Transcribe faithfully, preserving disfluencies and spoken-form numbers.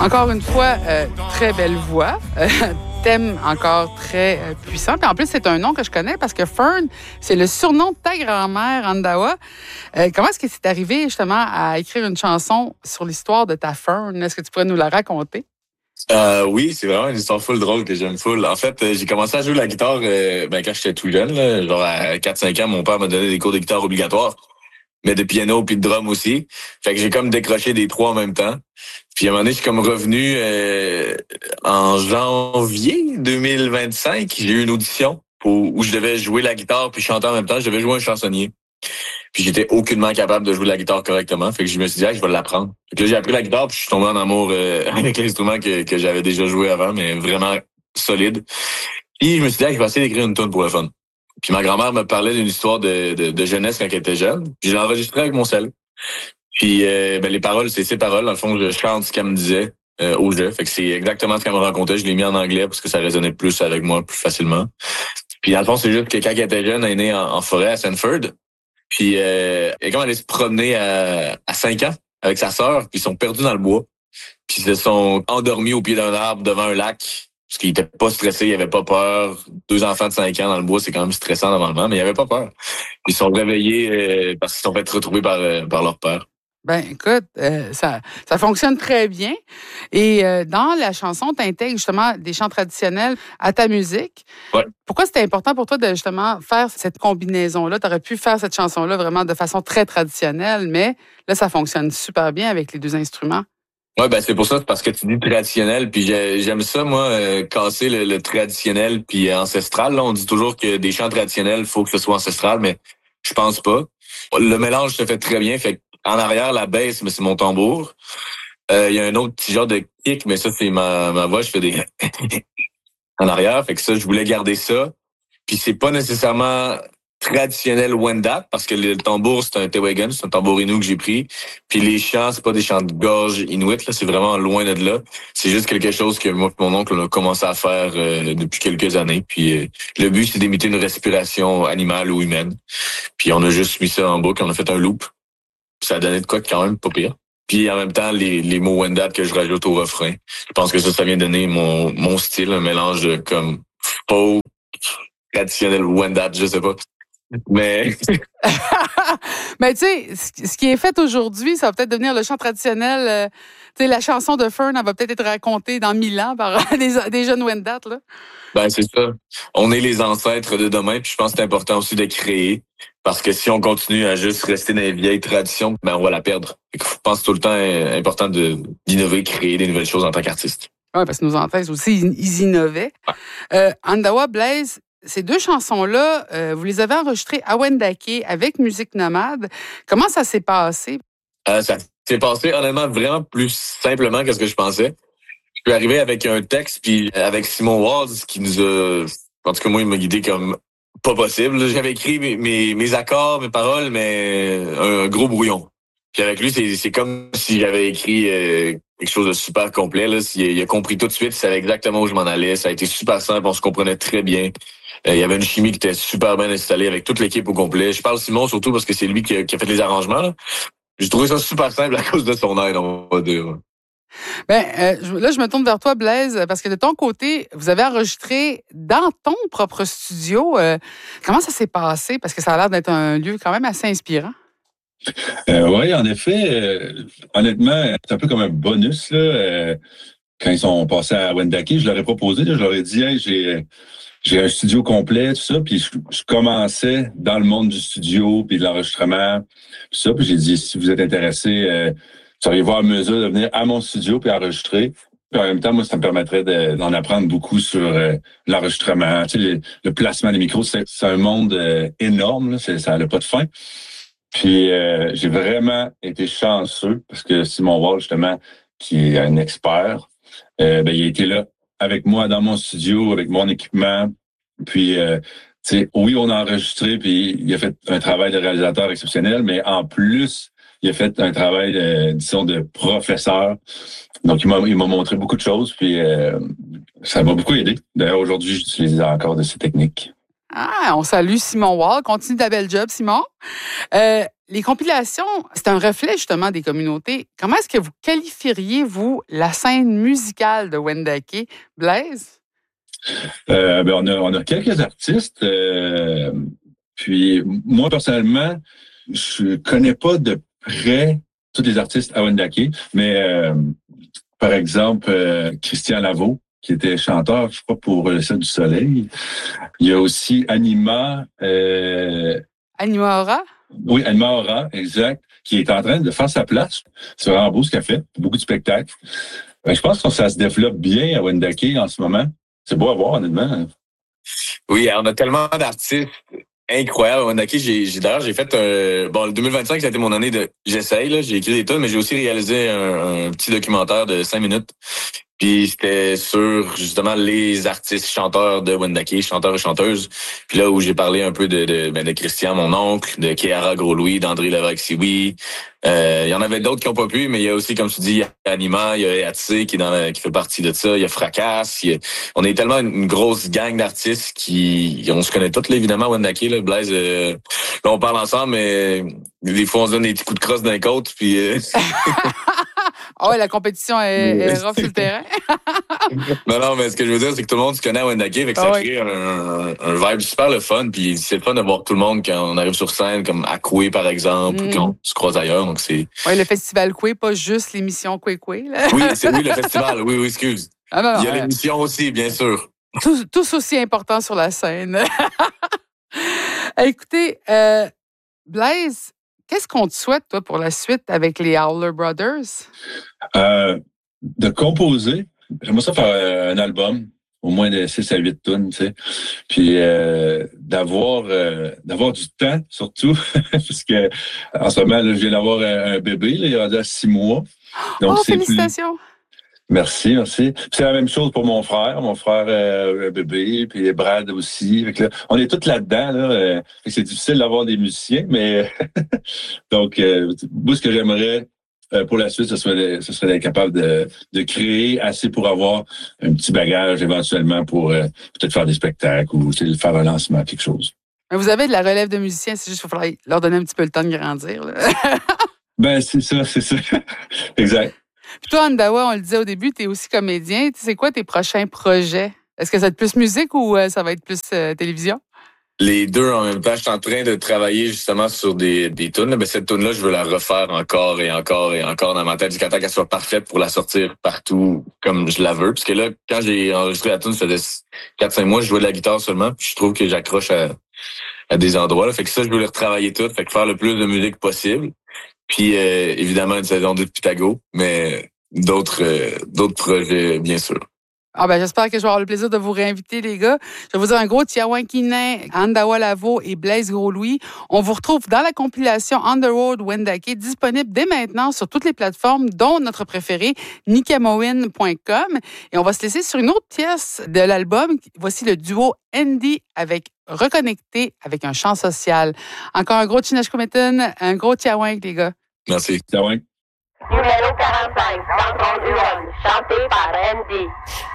Encore une fois, euh, très belle voix. Euh, thème encore très euh, puissant. Puis en plus, c'est un nom que je connais parce que Fern, c'est le surnom de ta grand-mère, Andawa. Euh, comment est-ce que c'est arrivé justement à écrire une chanson sur l'histoire de ta Fern? Est-ce que tu pourrais nous la raconter? Euh, oui, c'est vraiment une histoire full drôle que j'aime full. En fait, euh, j'ai commencé à jouer la guitare euh, ben, quand j'étais tout jeune. Là, genre à quatre cinq ans, mon père m'a donné des cours de guitare obligatoires, mais de piano puis de drum aussi. Fait que j'ai comme décroché des trois en même temps. Puis à un moment donné, je suis comme revenu euh, en janvier deux mille vingt-cinq. J'ai eu une audition pour, où je devais jouer la guitare puis chanter en même temps. Je devais jouer un chansonnier. Puis j'étais aucunement capable de jouer la guitare correctement. Fait que je me suis dit, ah, je vais l'apprendre. Fait que là, j'ai appris la guitare puis je suis tombé en amour euh, avec l'instrument que, que j'avais déjà joué avant, mais vraiment solide. Puis je me suis dit, ah, je vais essayer d'écrire une tune pour le fun. Puis ma grand-mère me parlait d'une histoire de, de, de jeunesse quand elle était jeune. Puis je l'ai enregistrée avec mon sel. Puis euh, ben, les paroles, c'est ses paroles. Dans le fond, je chante ce qu'elle me disait euh, au jeu. Fait que c'est exactement ce qu'elle me racontait. Je l'ai mis en anglais parce que ça résonnait plus avec moi, plus facilement. Puis dans le fond, c'est juste que quand elle était jeune, elle est née en, en forêt à Sanford. Puis euh, elle est comme allée se promener à, à cinq ans avec sa sœur, puis ils sont perdus dans le bois. Puis ils se sont endormis au pied d'un arbre devant un lac, parce qu'ils étaient pas stressés, ils avaient pas peur. Deux enfants de cinq ans dans le bois, c'est quand même stressant normalement, mais ils avaient pas peur. Ils sont réveillés euh, parce qu'ils sont fait retrouver par, euh, par leur père. Ben, écoute, euh, ça, ça fonctionne très bien. Et euh, dans la chanson, tu intègres justement des chants traditionnels à ta musique. Ouais. Pourquoi c'était important pour toi de justement faire cette combinaison-là? Tu aurais pu faire cette chanson-là vraiment de façon très traditionnelle, mais là, ça fonctionne super bien avec les deux instruments. Ouais, ben c'est pour ça, c'est parce que tu dis traditionnel, puis j'aime ça, moi, euh, casser le, le traditionnel puis ancestral. Là, on dit toujours que des chants traditionnels, faut que ce soit ancestral, mais je pense pas. Le mélange se fait très bien, fait en arrière, la basse, mais c'est mon tambour. Il euh, y a un autre petit genre de kick, mais ça, c'est ma, ma voix. Je fais des en arrière. Fait que ça, je voulais garder ça. Puis c'est pas nécessairement traditionnel Wendat, parce que le tambour, c'est un Tewagan, c'est un tambour inou que j'ai pris. Puis les chants, c'est pas des chants de gorge inuit, là, c'est vraiment loin de là. C'est juste quelque chose que moi et mon oncle on a commencé à faire euh, depuis quelques années. Puis euh, le but, c'est d'imiter une respiration animale ou humaine. Puis on a juste mis ça en boucle, on a fait un loop. Ça a donné de quoi quand même pas pire. Puis en même temps, les, les mots Wendat que je rajoute au refrain. Je pense que ça, ça vient donner mon, mon style, un mélange de comme folk, traditionnel Wendat, je sais pas. Mais... Mais tu sais, ce qui est fait aujourd'hui, ça va peut-être devenir le chant traditionnel. Euh, tu sais, la chanson de Fern, elle va peut-être être racontée dans mille ans par des, des jeunes Wendat, là. Ben, c'est ça. On est les ancêtres de demain, puis je pense que c'est important aussi de créer. Parce que si on continue à juste rester dans les vieilles traditions, ben, on va la perdre. Je pense que c'est tout le temps important de, d'innover, créer des nouvelles choses en tant qu'artiste. Oui, parce que nos ancêtres aussi, ils innovaient. Ouais. Euh, Andawa, Blaise, ces deux chansons-là, euh, vous les avez enregistrées à Wendake avec Musique Nomade. Comment ça s'est passé? Euh, ça s'est passé, honnêtement, vraiment plus simplement que ce que je pensais. Je suis arrivé avec un texte, puis avec Simon Walls, qui nous a... En tout cas, moi, il m'a guidé comme pas possible. J'avais écrit mes, mes, mes accords, mes paroles, mais un, un gros brouillon. Puis avec lui, c'est, c'est comme si j'avais écrit euh, quelque chose de super complet. Là. Il, il a compris tout de suite, il savait exactement où je m'en allais. Ça a été super simple, on se comprenait très bien. Euh, il y avait une chimie qui était super bien installée avec toute l'équipe au complet. Je parle Simon surtout parce que c'est lui qui a, qui a fait les arrangements. Là. J'ai trouvé ça super simple à cause de son aide, on va dire. Ben, euh, là, je me tourne vers toi, Blaise, parce que de ton côté, vous avez enregistré dans ton propre studio. Euh, comment ça s'est passé? Parce que ça a l'air d'être un lieu quand même assez inspirant. Euh, oui, en effet. Euh, honnêtement, c'est un peu comme un bonus. Là, euh, quand ils sont passés à Wendake, je leur ai proposé, là, je leur ai dit, hey, j'ai, j'ai un studio complet, tout ça. Puis je, je commençais dans le monde du studio, puis de l'enregistrement, tout ça. Puis j'ai dit, si vous êtes intéressés, euh, seriez-vous en mesure de venir à mon studio puis enregistrer? Puis en même temps, moi, ça me permettrait de, d'en apprendre beaucoup sur euh, l'enregistrement, tu sais, le, le placement des micros. C'est, c'est un monde euh, énorme, là, c'est, ça n'a pas de fin. Puis euh, j'ai vraiment été chanceux parce que Simon Wall, justement, qui est un expert, euh, ben, il a été là avec moi dans mon studio, avec mon équipement. Puis, euh, tu sais, oui, on a enregistré, puis il a fait un travail de réalisateur exceptionnel, mais en plus, il a fait un travail, de, disons, de professeur. Donc, il m'a, il m'a montré beaucoup de choses, puis euh, ça m'a beaucoup aidé. D'ailleurs, aujourd'hui, j'utilise encore de ces techniques. Ah, on salue Simon Wall. Continue ta belle job, Simon. Euh, les compilations, c'est un reflet justement des communautés. Comment est-ce que vous qualifieriez, vous, la scène musicale de Wendake? Blaise? Euh, ben on, a, on a quelques artistes. Euh, puis moi, personnellement, je connais pas de près tous les artistes à Wendake, mais euh, par exemple, euh, Christian Lavaux, qui était chanteur, je crois, pour Le Ciel du Soleil. Il y a aussi Anima. Euh, Anima Aura? Oui, Anima Aura, exact, qui est en train de faire sa place. C'est vraiment beau ce qu'elle fait. Beaucoup de spectacles. Ben, je pense que ça se développe bien à Wendake en ce moment. C'est beau à voir, honnêtement. Oui, on a tellement d'artistes incroyables à Wendake. J'ai, j'ai, d'ailleurs, j'ai fait un... Bon, le deux mille vingt-cinq, ça a été mon année de... J'essaye, là. J'ai écrit des tonnes, mais j'ai aussi réalisé un, un petit documentaire de cinq minutes. Puis c'était sur, justement, les artistes chanteurs de Wendake, chanteurs et chanteuses. Puis là où j'ai parlé un peu de, de, ben, de Christian, mon oncle, de Kéara Gros-Louis, d'André Lévesque-Sioui. Euh, il y en avait d'autres qui n'ont pas pu, mais il y a aussi, comme tu dis, il y a Anima, il y a Yatsé qui, est dans la, qui fait partie de ça, il y a Fracasse. Il y a, on est tellement une, une grosse gang d'artistes qui... On se connaît tous, là, évidemment, Wendake, là, Blaise. Euh, là, on parle ensemble, mais des fois, on se donne des petits coups de crosse d'un côte, puis... Euh... Ah ouais, la compétition est, est rough sur le terrain. non, non, mais ce que je veux dire, c'est que tout le monde se connaît à Wendake, fait que ah ça ouais. crée un, un, un vibe super le fun, puis c'est le fun de voir tout le monde quand on arrive sur scène, comme à Coué, par exemple, mm. ou qu'on se croise ailleurs, donc c'est... Oui, le festival Coué, pas juste l'émission Coué-Coué, là. oui, c'est oui, le festival, oui, oui, excuse. Ah non, non, il y a ouais. l'émission aussi, bien sûr. Tous, tous aussi importants sur la scène. Écoutez, euh, Blaise, qu'est-ce qu'on te souhaite, toi, pour la suite avec les Howler Brothers? Euh, de composer. J'aimerais ça faire un album, au moins de six à huit tonnes, tu sais. Puis euh, d'avoir euh, d'avoir du temps, surtout, parce que en ce moment, là, je viens d'avoir un, un bébé, là, il a déjà six mois. Donc, oh, c'est félicitations! Plus... Merci, merci. Puis c'est la même chose pour mon frère. Mon frère euh, un bébé, puis Brad aussi. Fait que là, on est tous là-dedans. Là, euh, c'est difficile d'avoir des musiciens, mais donc, euh, moi, ce que j'aimerais euh, pour la suite, ce serait, ce serait d'être capable de, de créer assez pour avoir un petit bagage éventuellement pour euh, peut-être faire des spectacles ou faire un lancement, quelque chose. Vous avez de la relève de musiciens, c'est juste qu'il faudrait leur donner un petit peu le temps de grandir. Là. ben, c'est ça, c'est ça. Exact. Puis toi, Andawa, on le disait au début, tu es aussi comédien. C'est quoi tes prochains projets? Est-ce que ça va être plus musique ou euh, ça va être plus euh, télévision? Les deux en même temps. Je suis en train de travailler justement sur des, des tunes. Mais cette tune-là, je veux la refaire encore et encore et encore dans ma tête jusqu'à temps qu'elle soit parfaite pour la sortir partout comme je la veux. Parce que là, quand j'ai enregistré la tune, ça faisait quatre cinq mois, je jouais de la guitare seulement. Puis je trouve que j'accroche à, à des endroits. Là. Fait que ça, je veux le retravailler tout. Fait que faire le plus de musique possible. Puis euh, évidemment, une saison deux de Pythago. Mais d'autres euh, d'autres projets, bien sûr. Ah ben, j'espère que je vais avoir le plaisir de vous réinviter, les gars. Je vais vous dire un gros Tiawankinen, Andawa Lavaux et Blaise Gros-Louis. On vous retrouve dans la compilation On the Road Wendake, disponible dès maintenant sur toutes les plateformes, dont notre préféré, nicamoin point com. Et on va se laisser sur une autre pièce de l'album. Voici le duo Andy avec Reconnecté avec un chant social. Encore un gros Chinashkumetan, un gros Tiawank, les gars. Merci. Tiawank. Numéro quarante-cinq, Centre Huron, chanté par Andy.